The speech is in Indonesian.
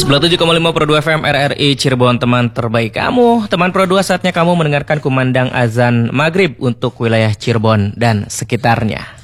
97,5 Pro 2 FM RRI Cirebon, teman terbaik kamu. Teman Pro 2, saatnya kamu mendengarkan kumandang azan maghrib untuk wilayah Cirebon dan sekitarnya.